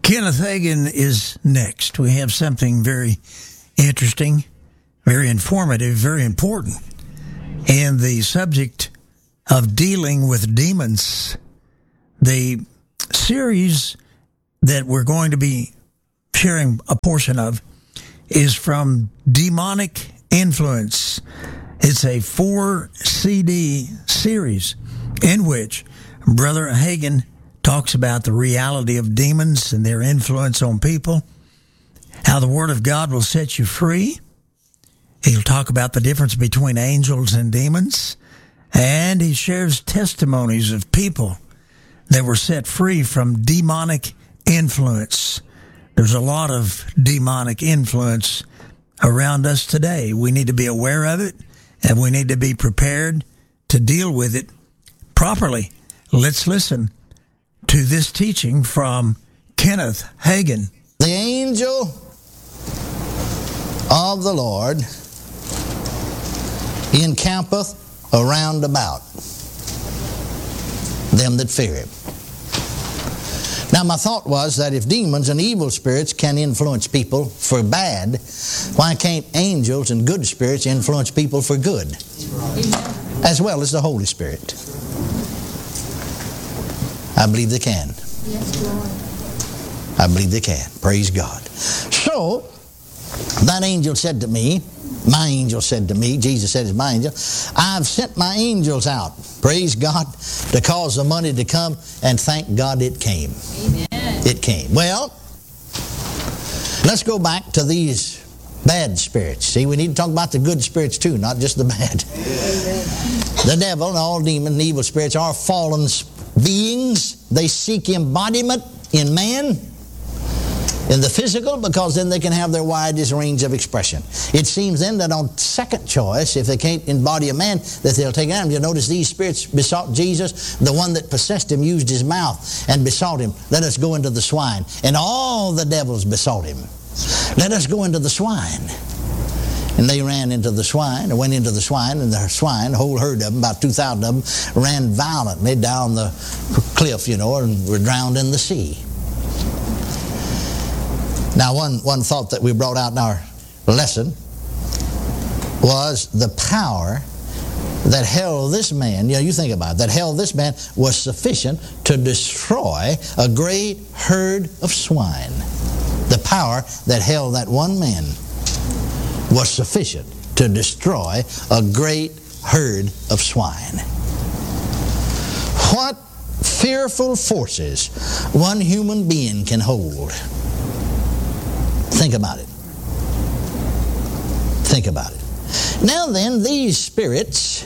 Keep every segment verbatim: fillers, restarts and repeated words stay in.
Kenneth Hagin is next. We have something very interesting, very informative, very important, and the subject of dealing with demons. The series that we're going to be sharing a portion of is from Demonic Influence. It's a four C D series in which Brother Hagin talks about the reality of demons and their influence on people, how the Word of God will set you free. He'll talk about the difference between angels and demons, and he shares testimonies of people that were set free from demonic influence. There's a lot of demonic influence around us today. We need to be aware of it, and we need to be prepared to deal with it properly. Let's listen to this teaching from Kenneth Hagin. The angel of the Lord encampeth around about them that fear him. Now, my thought was that if demons and evil spirits can influence people for bad, why can't angels and good spirits influence people for good? As well as the Holy Spirit. I believe they can. Yes, Lord. I believe they can. Praise God. So, that angel said to me, my angel said to me, Jesus said it's my angel, I've sent my angels out, praise God, to cause the money to come, and thank God it came. Amen. It came. Well, let's go back to these bad spirits. See, we need to talk about the good spirits too, not just the bad. Amen. The devil and all demons and evil spirits are fallen beings. They seek embodiment in man, in the physical, because then they can have their widest range of expression. It seems then that on second choice, if they can't embody a man, that they'll take him. You notice these spirits besought Jesus. The one that possessed him used his mouth and besought him, let us go into the swine. And all the devils besought him, let us go into the swine. And they ran into the swine, or went into the swine, and the swine, a whole herd of them, about two thousand of them, ran violently down the cliff, you know, and were drowned in the sea. Now, one, one thought that we brought out in our lesson was the power that held this man, you know, you think about it, that held this man was sufficient to destroy a great herd of swine. The power that held that one man was sufficient to destroy a great herd of swine. What fearful forces one human being can hold. Think about it. Think about it. Now then, these spirits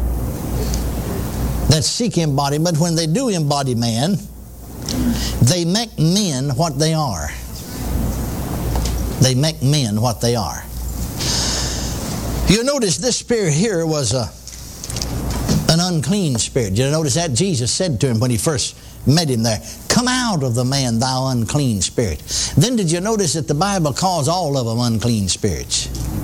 that seek embodiment, when they do embody man, they make men what they are. They make men what they are. You notice this spirit here was a, an unclean spirit. Did you notice that? Jesus said to him when he first met him there, come out of the man, thou unclean spirit. Then did you notice that the Bible calls all of them unclean spirits?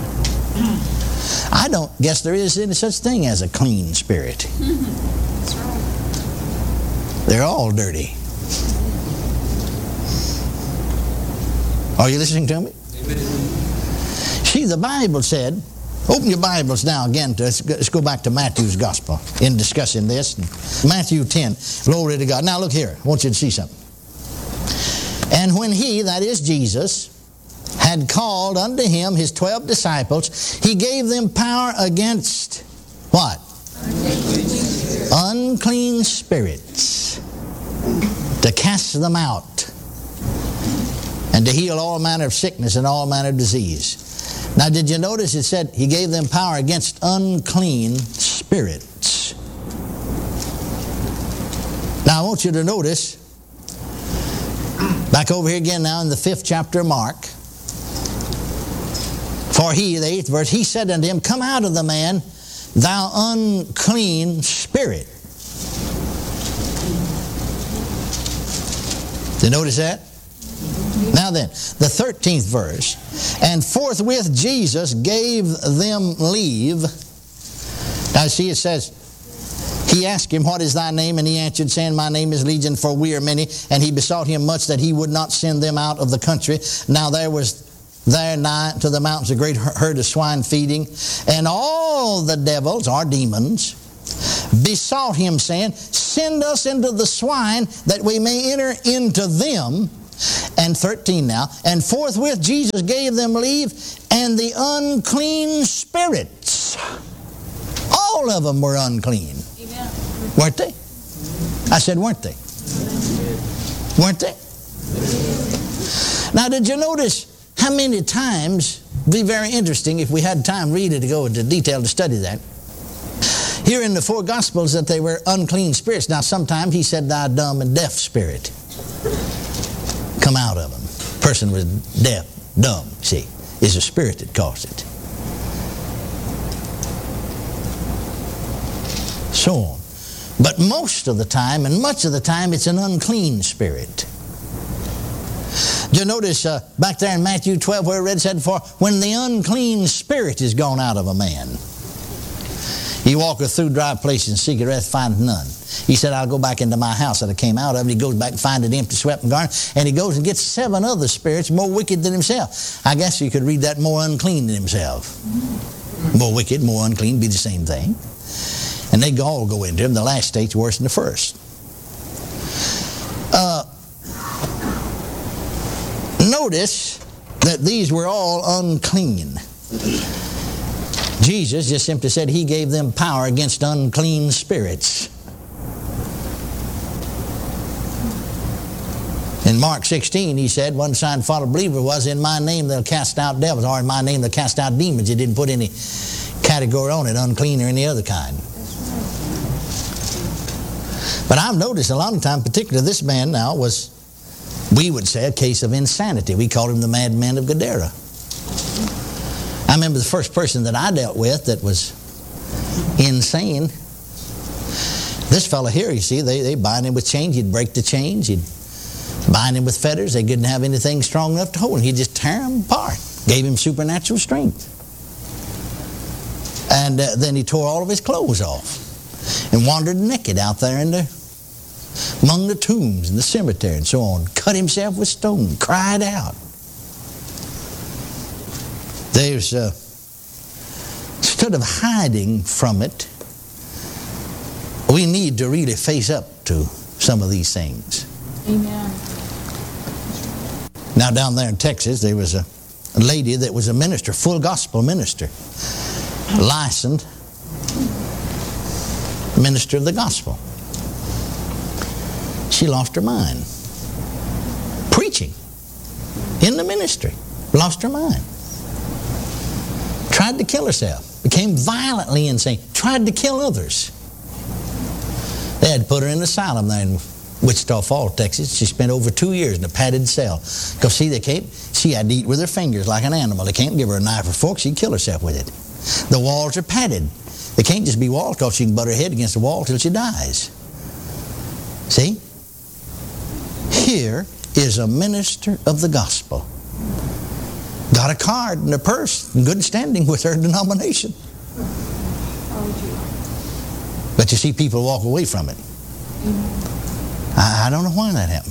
I don't guess there is any such thing as a clean spirit. That's right. They're all dirty. Are you listening to me? Amen. See, the Bible said, open your Bibles now again. To, let's, let's go back to Matthew's Gospel in discussing this. Matthew ten. Glory to God. Now look here. I want you to see something. And when he, that is Jesus, had called unto him his twelve disciples, he gave them power against what? Unclean spirits. Unclean spirits. To cast them out. And to heal all manner of sickness and all manner of disease. Now, did you notice it said he gave them power against unclean spirits? Now, I want you to notice, back over here again now in the fifth chapter of Mark, for he, the eighth verse, he said unto him, come out of the man, thou unclean spirit. Did you notice that? Now then, the thirteenth verse, and forthwith Jesus gave them leave. Now see, it says, He asked him, what is thy name? And he answered, saying, my name is Legion, for we are many. And he besought him much that he would not send them out of the country. Now there was there nigh to the mountains a great herd of swine feeding. And all the devils, or demons, besought him, saying, send us into the swine, that we may enter into them. And thirteen now. And forthwith Jesus gave them leave, and the unclean spirits, all of them were unclean. Amen. Weren't they? I said, weren't they? Weren't they? Now, did you notice how many times, it'd be very interesting if we had time really to go into detail to study that. Here in the four Gospels that they were unclean spirits. Now, sometimes he said, thou dumb and deaf spirit, come out of them. Person was deaf, dumb, see, is a spirit that caused it. So on. But most of the time, and much of the time, it's an unclean spirit. You notice uh, back there in Matthew twelve where it read, said, for when the unclean spirit is gone out of a man, he walketh through dry places and seeketh rest, findeth none. He said, I'll go back into my house that I came out of. And he goes back and finds it empty, swept, and garnished. And he goes and gets seven other spirits more wicked than himself. I guess you could read that, more unclean than himself. More wicked, more unclean, be the same thing. And they all go into him. The last state's worse than the first. Uh, notice that these were all unclean. Jesus just simply said he gave them power against unclean spirits. In Mark sixteen, he said, one sign for the believer was, in my name they'll cast out devils, or in my name they'll cast out demons. He didn't put any category on it, unclean or any other kind. But I've noticed a lot of time, particularly this man now, was, we would say, a case of insanity. We called him the madman of Gadara. I remember the first person that I dealt with that was insane. This fellow here, you see, they, they bind him with chains. He'd break the chains. He'd bind him with fetters. They didn't have anything strong enough to hold him. He'd just tear him apart. Gave him supernatural strength. And uh, then he tore all of his clothes off and wandered naked out there in the, among the tombs and the cemetery and so on. Cut himself with stone. Cried out. There's, uh, instead of hiding from it, we need to really face up to some of these things. Amen. Now down there in Texas, there was a, a lady that was a minister, full gospel minister, licensed minister of the gospel. She lost her mind. Preaching in the ministry. Lost her mind. Tried to kill herself. Became violently insane. Tried to kill others. They had to put her in an asylum there in Wichita Falls, Texas. She spent over two years in a padded cell. Because see, they can't, she had to eat with her fingers like an animal. They can't give her a knife or fork. She'd kill herself with it. The walls are padded. They can't just be walls because she can butt her head against the wall till she dies. See? Here is a minister of the gospel. Got a card and a purse in good standing with her denomination. But you see people walk away from it. I, I don't know why that happened.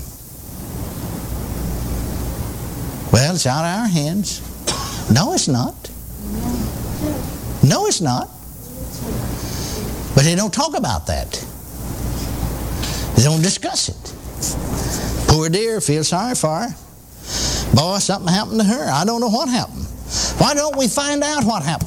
Well, it's out of our hands. No, it's not. No, it's not. But they don't talk about that. They don't discuss it. Poor dear, feel sorry for her. Boy, something happened to her. I don't know what happened. Why don't we find out what happened?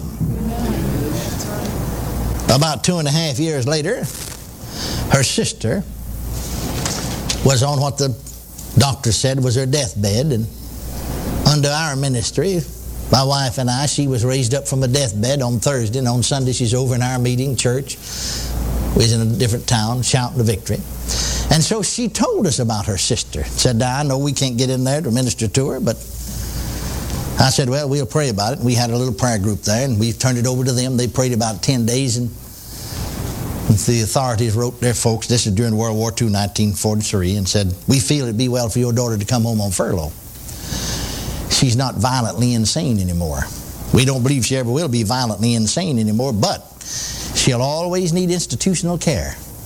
About two and a half years later, her sister was on what the doctor said was her deathbed, and under our ministry, my wife and I, she was raised up from a deathbed on Thursday, and on Sunday she's over in our meeting church. We was in a different town shouting the victory. And so she told us about her sister. Said, I know we can't get in there to minister to her, but I said, well, we'll pray about it. And we had a little prayer group there, and we turned it over to them. They prayed about ten days, and the authorities wrote their folks, this is during World War Two, nineteen forty-three, and said, we feel it'd be well for your daughter to come home on furlough. She's not violently insane anymore. We don't believe she ever will be violently insane anymore, but she'll always need institutional care.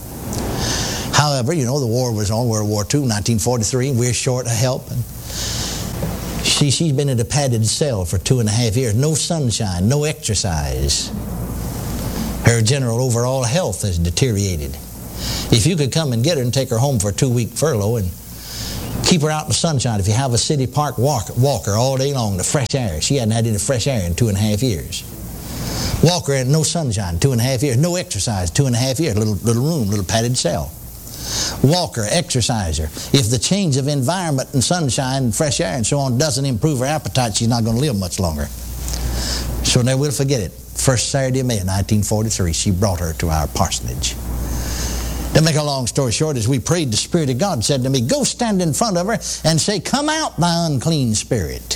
However, you know, the war was on, World War Two, nineteen forty-three, and we're short of help. And she, she's been in a padded cell for two and a half years. No sunshine, no exercise. Her general overall health has deteriorated. If you could come and get her and take her home for a two-week furlough and keep her out in the sunshine, if you have a city park walk, walker all day long, the fresh air. She hadn't had any fresh air in two and a half years. Walk her in no sunshine, two and a half years. No exercise, two and a half years. Little, little room, little padded cell. Walk her, exercise her. If the change of environment and sunshine and fresh air and so on doesn't improve her appetite, she's not going to live much longer. So never will forget it. First Saturday of May of nineteen forty-three, she brought her to our parsonage. To make a long story short, as we prayed, the Spirit of God said to me, go stand in front of her and say, come out, thou unclean spirit.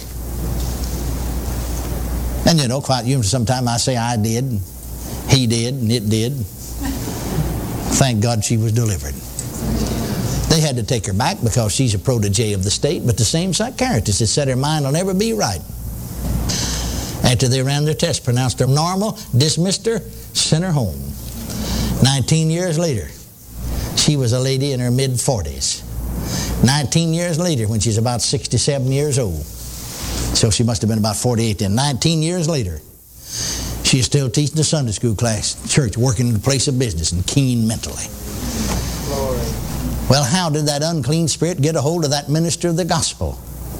And you know, quite usually sometimes I say I did, and he did, and it did. Thank God she was delivered. They had to take her back because she's a protege of the state, but the same psychiatrist had said her mind will never be right. After they ran their test, pronounced her normal, dismissed her, sent her home. Nineteen years later, she was a lady in her mid forties. Nineteen years later, when she's about sixty-seven years old, so she must have been about forty-eight then. Nineteen years later, she is still teaching the Sunday school class, church, working in the place of business, and keen mentally. Glory. Well, how did that unclean spirit get a hold of that minister of the gospel?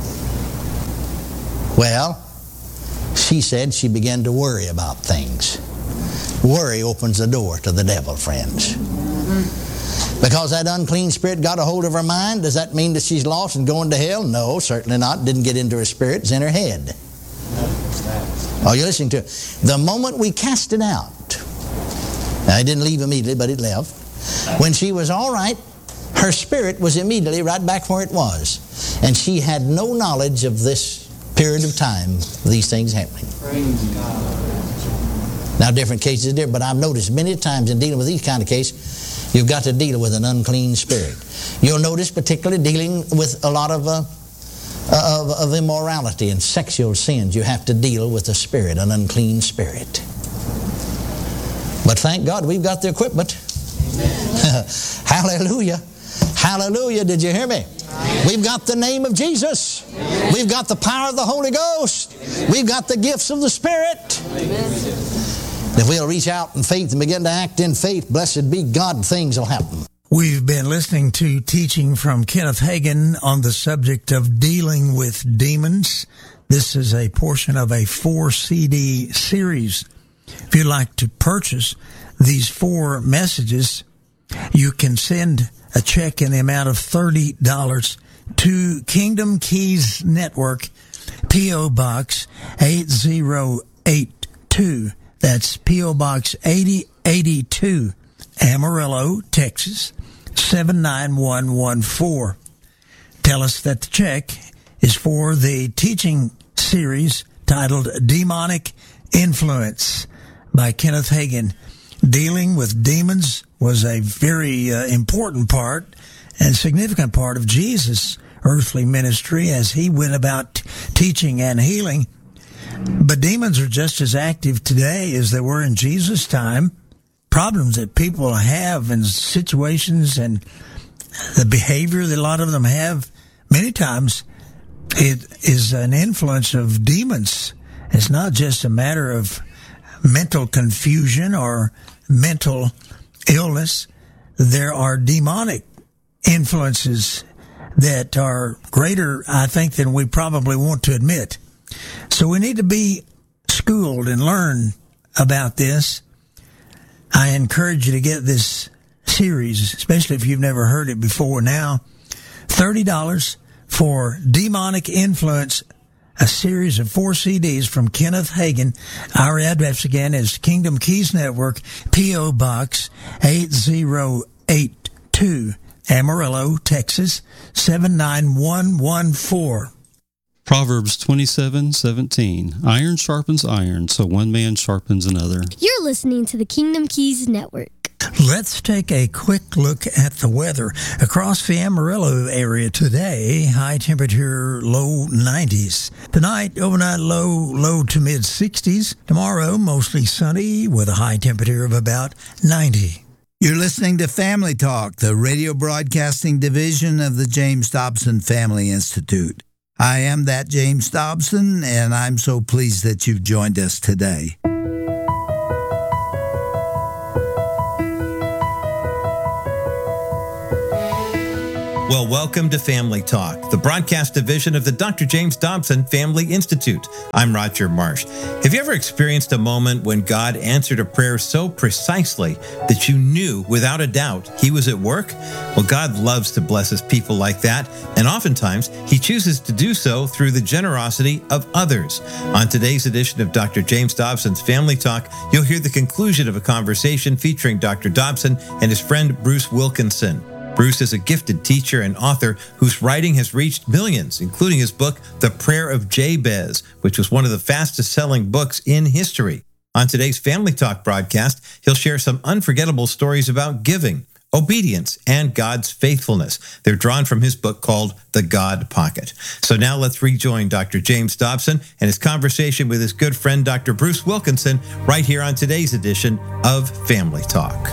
Well, she said she began to worry about things. Worry opens the door to the devil, friends. Because that unclean spirit got a hold of her mind, does that mean that she's lost and going to hell? No, certainly not. Didn't get into her spirit. It's in her head. Are you listening to it? The moment we cast it out, now it didn't leave immediately, but it left. When she was all right, her spirit was immediately right back where it was. And she had no knowledge of this period of time, these things happening. Praise God. Now, different cases are different, but I've noticed many times in dealing with these kind of cases, you've got to deal with an unclean spirit. You'll notice particularly dealing with a lot of, uh, of, of immorality and sexual sins, you have to deal with a spirit, an unclean spirit. But thank God we've got the equipment. Hallelujah. Hallelujah. Did you hear me? We've got the name of Jesus. We've got the power of the Holy Ghost. We've got the gifts of the Spirit. If we'll reach out in faith and begin to act in faith, blessed be God, things will happen. We've been listening to teaching from Kenneth Hagin on the subject of dealing with demons. This is a portion of a four C D series. If you'd like to purchase these four messages, you can send a check in the amount of thirty dollars to Kingdom Keys Network, P O. Box eight zero eight two. That's P O. Box eighty eighty-two, Amarillo, Texas, seven nine one one four. Tell us that the check is for the teaching series titled Demonic Influence by Kenneth Hagin. Dealing with demons was a very uh, important part and significant part of Jesus' earthly ministry as he went about teaching and healing. But demons are just as active today as they were in Jesus' time. Problems that people have in situations and the behavior that a lot of them have, many times it is an influence of demons. It's not just a matter of mental confusion or mental illness. There are demonic influences that are greater, I think, than we probably want to admit. So we need to be schooled and learn about this. I encourage you to get this series, especially if you've never heard it before now. thirty dollars for Demonic Influence, a series of four C Ds from Kenneth Hagin. Our address again is Kingdom Keys Network, P O. Box eight zero eight two, Amarillo, Texas, seven nine one one four. Proverbs twenty-seven seventeen. Iron sharpens iron, so one man sharpens another. You're listening to the Kingdom Keys Network. Let's take a quick look at the weather. Across the Amarillo area today, high temperature, low nineties. Tonight, overnight low, low to mid sixties. Tomorrow, mostly sunny with a high temperature of about ninety. You're listening to Family Talk, the radio broadcasting division of the James Dobson Family Institute. I am that James Dobson, and I'm so pleased that you've joined us today. Well, welcome to Family Talk, the broadcast division of the Doctor James Dobson Family Institute. I'm Roger Marsh. Have you ever experienced a moment when God answered a prayer so precisely that you knew without a doubt He was at work? Well, God loves to bless His people like that, and oftentimes He chooses to do so through the generosity of others. On today's edition of Doctor James Dobson's Family Talk, you'll hear the conclusion of a conversation featuring Doctor Dobson and his friend Bruce Wilkinson. Bruce is a gifted teacher and author whose writing has reached millions, including his book, The Prayer of Jabez, which was one of the fastest-selling books in history. On today's Family Talk broadcast, he'll share some unforgettable stories about giving, obedience, and God's faithfulness. They're drawn from his book called The God Pocket. So now let's rejoin Doctor James Dobson and his conversation with his good friend, Doctor Bruce Wilkinson, right here on today's edition of Family Talk.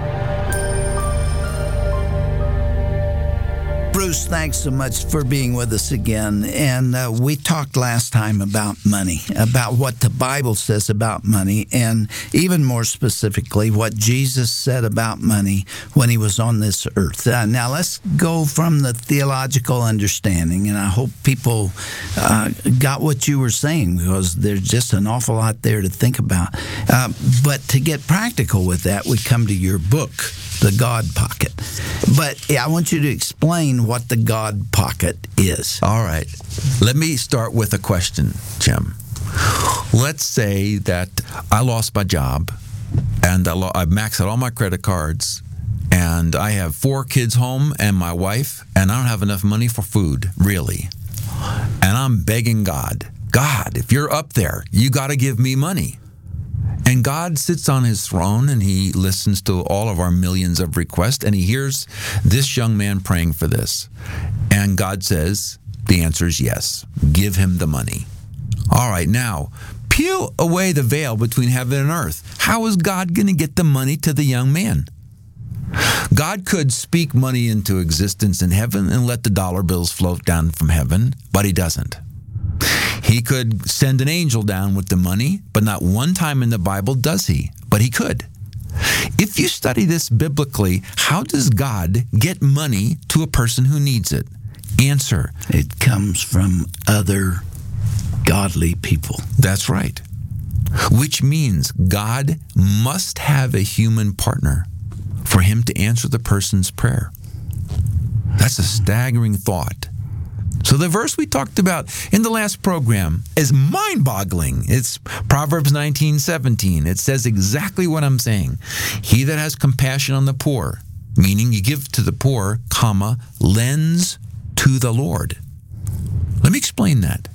Bruce, thanks so much for being with us again. And uh, we talked last time about money, about what the Bible says about money, and even more specifically, what Jesus said about money when he was on this earth. Uh, now, let's go from the theological understanding, and I hope people uh, got what you were saying, because there's just an awful lot there to think about. Uh, but to get practical with that, we come to your book, The God Pocket. But yeah, I want you to explain what the God Pocket is. All right. Let me start with a question, Jim. Let's say that I lost my job and I lo- I've maxed out all my credit cards and I have four kids home and my wife, and I don't have enough money for food, really. And I'm begging God, God, if you're up there, you got to give me money. And God sits on his throne and he listens to all of our millions of requests, and he hears this young man praying for this. And God says, the answer is yes. Give him the money. All right, now, peel away the veil between heaven and earth. How is God going to get the money to the young man? God could speak money into existence in heaven and let the dollar bills float down from heaven, but he doesn't. He could send an angel down with the money, but not one time in the Bible does he, but he could. If you study this biblically, how does God get money to a person who needs it? Answer. It comes from other godly people. That's right. Which means God must have a human partner for him to answer the person's prayer. That's a staggering thought. So the verse we talked about in the last program is mind-boggling. It's Proverbs nineteen seventeen. It says exactly what I'm saying. He that has compassion on the poor, meaning you give to the poor, comma, lends to the Lord. Let me explain that.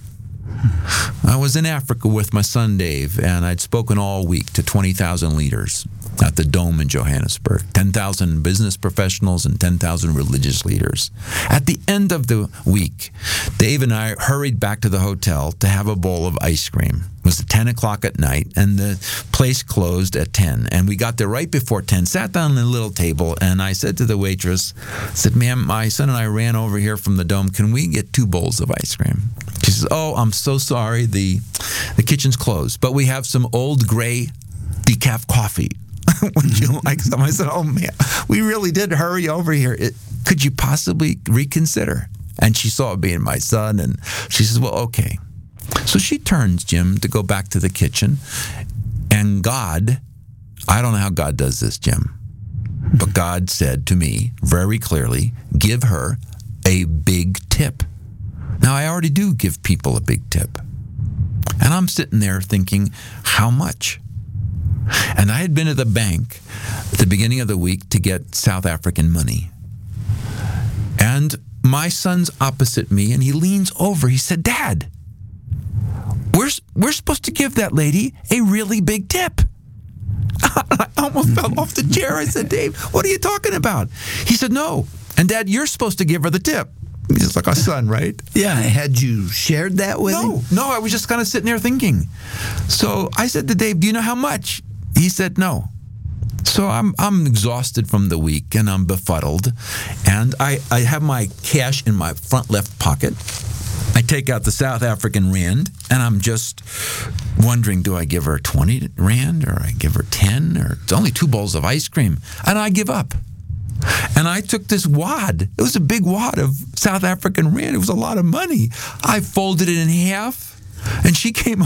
I was in Africa with my son Dave, and I'd spoken all week to twenty thousand leaders at the Dome in Johannesburg, ten thousand business professionals and ten thousand religious leaders. At the end of the week, Dave and I hurried back to the hotel to have a bowl of ice cream. It was ten o'clock at night, and the place closed at ten. And we got there right before ten, sat down at a little table, and I said to the waitress, I said, ma'am, my son and I ran over here from the Dome. Can we get two bowls of ice cream? She says, oh, I'm so sorry. The, the kitchen's closed, but we have some old gray decaf coffee. Would you like some? I said, oh, man, we really did hurry over here. It, could you possibly reconsider? And she saw it being my son, and she says, well, okay. So she turns, Jim, to go back to the kitchen, and God, I don't know how God does this, Jim, but God said to me very clearly, give her a big tip. Now, I already do give people a big tip. And I'm sitting there thinking, how much? And I had been at the bank at the beginning of the week to get South African money. And my son's opposite me, and he leans over. He said, Dad, we're, we're supposed to give that lady a really big tip. I almost fell off the chair. I said, Dave, what are you talking about? He said, no. And Dad, you're supposed to give her the tip. He's like a son, right? Yeah, had you shared that with no, him? No, I was just kind of sitting there thinking. So I said to Dave, do you know how much? He said no. So I'm I'm exhausted from the week and I'm befuddled. And I, I have my cash in my front left pocket. I take out the South African rand and I'm just wondering, do I give her twenty rand or I give her ten? Or it's only two bowls of ice cream. And I give up. And I took this wad. It was a big wad of South African rand. It was a lot of money. I folded it in half. And she came